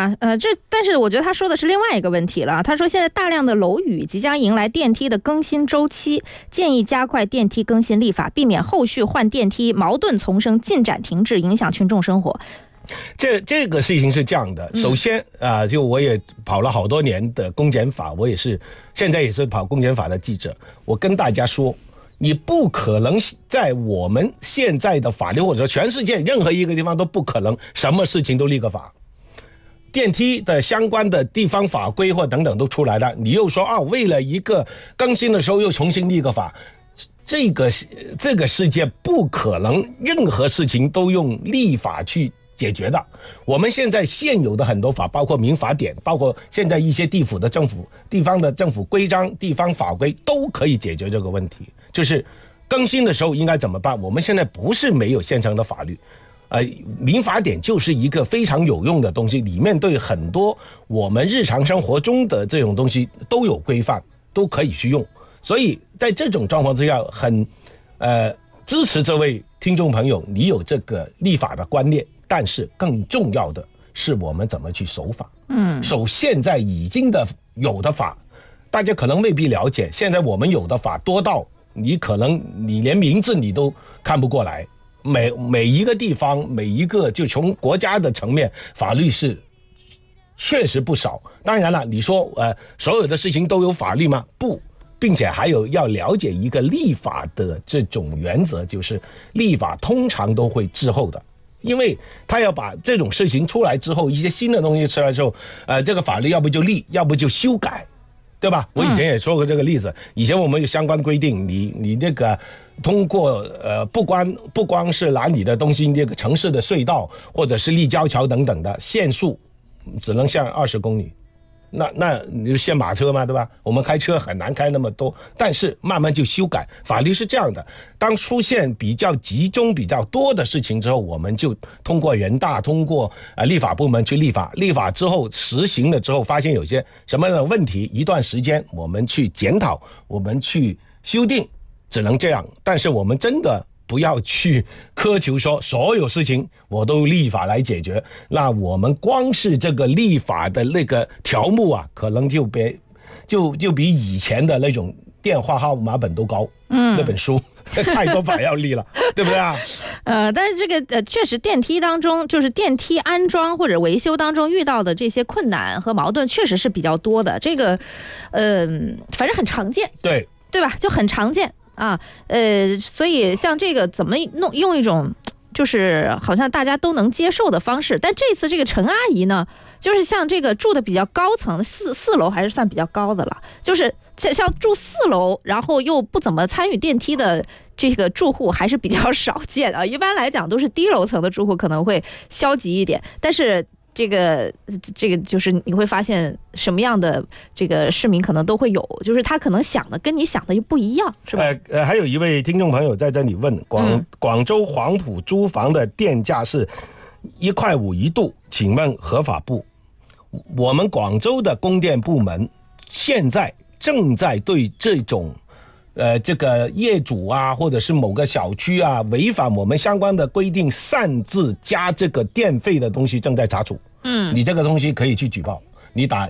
啊，但是我觉得他说的是另外一个问题了。他说现在大量的楼宇即将迎来电梯的更新周期，建议加快电梯更新立法，避免后续换电梯矛盾丛生、进展停滞，影响群众生活。 这个事情是这样的，首先就我也跑了好多年的公检法，我也是现在也是跑公检法的记者，我跟大家说，你不可能在我们现在的法律或者说全世界任何一个地方都不可能什么事情都立个法。电梯的相关的地方法规或等等都出来了，你又说为了一个更新的时候又重新立个法，这个世界不可能任何事情都用立法去解决的。我们现在现有的很多法，包括民法典，包括现在一些地方的政府规章、地方法规都可以解决这个问题。就是更新的时候应该怎么办？我们现在不是没有现成的法律，民法典就是一个非常有用的东西，里面对很多我们日常生活中的这种东西都有规范，都可以去用。所以在这种状况之下，很支持这位听众朋友，你有这个立法的观念，但是更重要的是我们怎么去守法。守现在已经有的法，大家可能未必了解，现在我们有的法多到你可能你连名字你都看不过来。每一个地方，每一个就从国家的层面，法律是确实不少。当然了，你说所有的事情都有法律吗？不，并且还有要了解一个立法的这种原则，就是立法通常都会滞后的，因为他要把这种事情出来之后，一些新的东西出来之后，这个法律要不就立，要不就修改，对吧？我以前也说过这个例子，以前我们有相关规定，你那个通过不光是拿你的东西，那个城市的隧道或者是立交桥等等的限速只能限20公里，那你就限马车嘛，对吧？我们开车很难开那么多，但是慢慢就修改。法律是这样的，当出现比较集中比较多的事情之后，我们就通过人大，通过立法部门去立法，立法之后实行了之后，发现有些什么样的问题，一段时间我们去检讨，我们去修订，只能这样。但是我们真的不要去苛求说所有事情我都立法来解决，那我们光是这个立法的那个条目可能就比以前的那种电话号码本都高，那本书太多法要立了，对不对啊？ 但是这个确实电梯当中，就是电梯安装或者维修当中遇到的这些困难和矛盾，确实是比较多的。这个反正很常见，对吧？就很常见。所以像这个怎么用一种就是好像大家都能接受的方式，但这次这个陈阿姨呢，就是像这个住的比较高层的四楼还是算比较高的了，就是像住4楼然后又不怎么参与电梯的这个住户还是比较少见的。一般来讲都是低楼层的住户可能会消极一点，但是这个就是你会发现什么样的这个市民可能都会有，就是他可能想的跟你想的又不一样，是吧？ 还有一位听众朋友在这里问，广州黄埔租房的电价是1.5块1度，请问合法不？我们广州的供电部门现在正在对这种这个业主或者是某个小区违反我们相关的规定擅自加这个电费的东西正在查处。你这个东西可以去举报，你打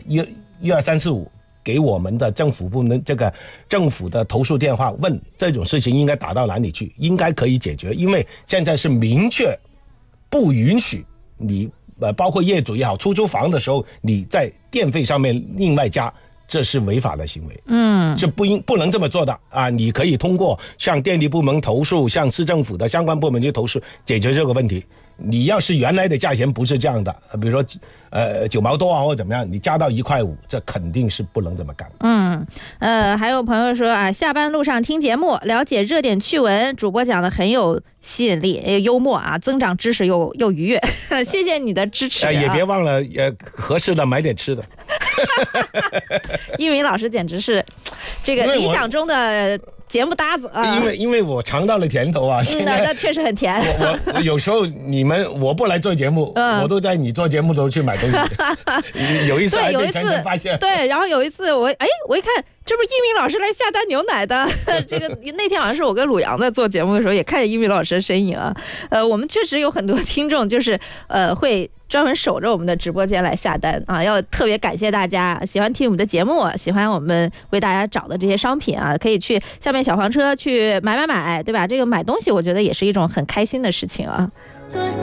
12345给我们的政府部门这个政府的投诉电话，问这种事情应该打到哪里去，应该可以解决。因为现在是明确不允许你包括业主也好，出租房的时候你在电费上面另外加，这是违法的行为，是不能这么做的你可以通过向电力部门投诉，向市政府的相关部门去投诉，解决这个问题。你要是原来的价钱不是这样的，比如说9毛多或者怎么样，你加到1.5块，这肯定是不能这么干。 还有朋友说下班路上听节目，了解热点趣闻，主播讲的很有吸引力，幽默增长知识又愉悦。谢谢你的支持也别忘了合适的买点吃的。 一鸣老师简直是这个理想中的节目搭子啊。 因为我尝到了甜头啊。 那确实很甜。 我有时候我不来做节目，我都在你做节目的时候去买东西。有一次还被晨晨发现。 对，然后有一次我一看，这不是一鸣老师来下单牛奶的。这个那天好像是我跟鲁阳在做节目的时候，也看见一鸣老师的身影啊。我们确实有很多听众就是会专门守着我们的直播间来下单啊，要特别感谢大家喜欢听我们的节目，喜欢我们为大家找的这些商品啊，可以去下面小黄车去买，对吧？这个买东西我觉得也是一种很开心的事情啊。